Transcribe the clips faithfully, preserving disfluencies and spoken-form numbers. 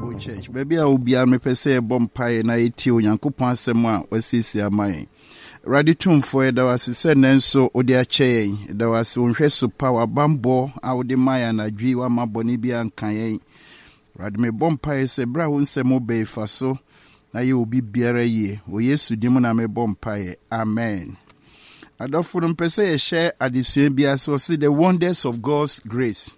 Bible Church. Baby, I will be a mepese bompaye na eti onyankopon asem a wasisi amaye. Radi tumfo e da wase se nenso ode ache da wase onhwe so power bambo a ode maya na dwi wa maboni bia nkan yen. Radi me bompaye se bra wo nsem obe fa so na ye obi biara ye. O Yesu dimu na me bompaye. Amen. Adofo mpese ye share adisue bia so see the wonders of God's grace.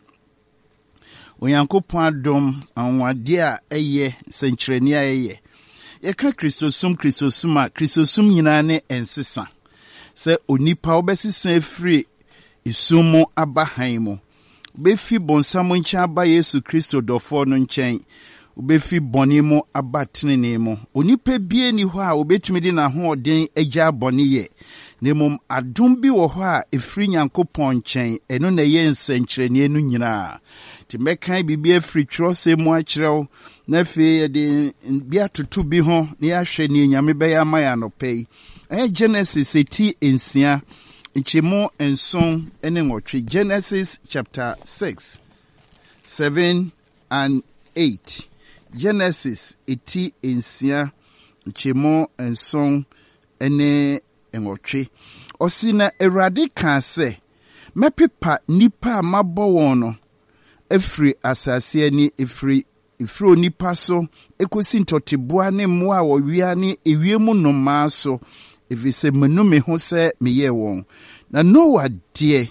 Onyankopon adom anwade a eye senkyereni a eye. Ye ka Kristosum Kristosum a Kristosum nyina ne ensesa. Se onipa obesisa free isumu aba han mu. Obefi bonsamo ncha aba Yesu Kristo dofo no nchen. Obefi boni mu aba tenene mu. Onipa bie ni ho a obetumi di na ho odin agya boni ye. Nemom adom bi wo ho a efri Nyankopon nchen eno na ye nsenkyereni enu nyina. Ti mekan bibia free trose mu a kirew na fe de bia tutu bi ho na ya hwe ni nyame be ya maya no pei. Eh Genesis eti ensia nchemo enson ene nwotwe. Genesis chapter six, seven and eight. Genesis eti ensia nchemo enson ene enwotwe. Osina Erade kan se mepepa nipa mabo won no efri asase ani efri efri onipa so ekosi ntoteboa ne mo a wo wia ne ewiemu no ma so efise menu me ho se meye won na Noah die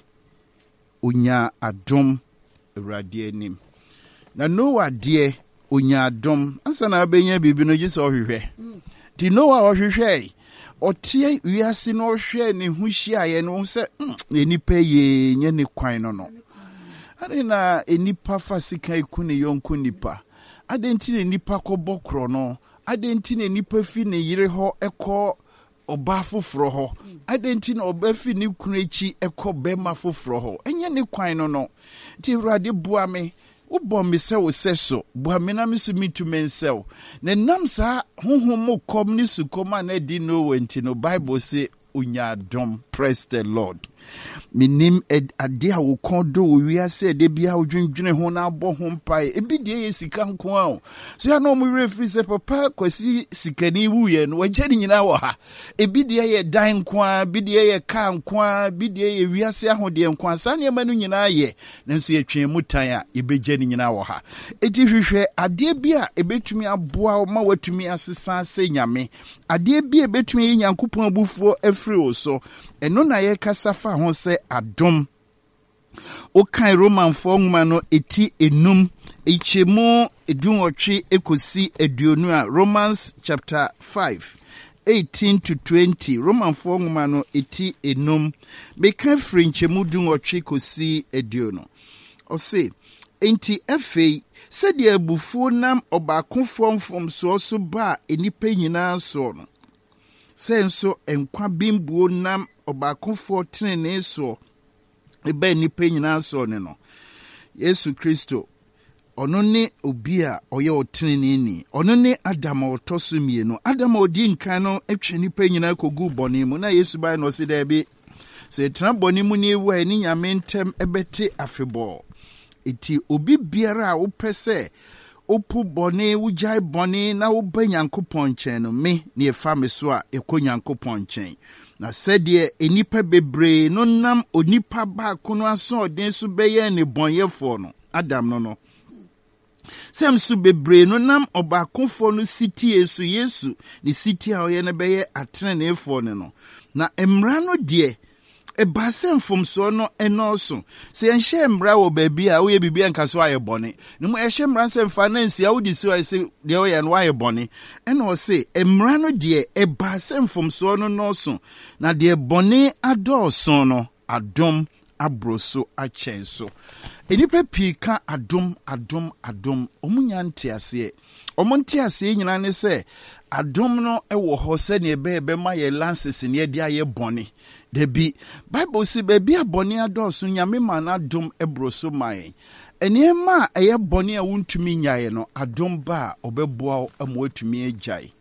onya adom Erade anim na Noah die onya adom ansa na abenya bibi no gise ohwehwe ti Noah ohwehwe otie wiase no hwe ne hu hia ye no se enipa ye nye ne kwan no no ade na enipa fasika iku ne yonku nipa ade nti ne nipa ko bokro no ade nti ne nipa fi ne yire ho eko oba foforo ho ade nti ne oba fi ne kunu echi eko bema foforo ho enye ne kwan no no ti Awurade bua me Ubo mi se wo se so bua me na me so mitu mensel ne nam sa honhom mo kom ni su koma na di no wenti no Bible say unya dom. Praise the Lord. Minim ade a wo kondo wo wiase de bia odwendwene ho na abo ho mpae ebi de ye sika nko a so ya no mo refri se papa kwasi sikani wuye no wagye nyina wo ha ebi de ye dan nko a bi de ye ka nko a bi de ye wiase ahode nko a sa ne manu nyina ye nanso ye twen mutan a ebegye nyina wo ha eti hwehwe ade bia ebetumi aboa ma watumi asesa se nyame ade bia ebetumi ye Nyankopon abufuo afri o so eno na ye kasafa ho se adom o kan Roman fo nwuma no eti enum ichemu edunwotwe ekosi eduonu a Romans chapter five eighteen to twenty Roman fo nwuma no eti enum be kan fri nchemu dunwotwe kosi eduonu o se enti afei se de abufuo nam obakofo mfom so so ba enipa nyina so no senso enkwa bimbuo nam obakofo tenene so ebe nipa nyina so ne no Yesu Kristo ono ne obi a oye otenene ni ono ne Adam otoso mienu Adam odi nkan no etwe nipa nyina kogu boni mu na Yesu bai no se da bi se tran boni mu ni ewu ani nyame ntem ebete afebo eti obi biara a wopese opu boni wujai boni na woba Nyankopon nchen no me ne efa me so a ekọ Nyankopon nchen na sedie enipa bebre no nam onipa ba kono aso odin so beye ne bonyefo no Adam no no sem su bebre no nam obakofo no siti Yesu Yesu ni siti a oye ne beye atrenefo ne no na emra no de e basem fom so no enoso se enhye emra wo baby a wo ye bibia nkaso aye bone no mo ehye emra nsem fa na nsia wo di so se de wo ye no aye bone ena o se emra no de e basem fom so no no so na de bone adoso no adom abroso achenso enipa pika adom adom adom omunya ntiase omonti ase nyina ne se adom no ewo ho se ne ebe ebe ma ye lances ne dia ye bone debi Bible si baby abone adoso nyame ma na adom ebroso mai enema eye bone a wuntumi nyae no adom ba obeboa amwatumi agyae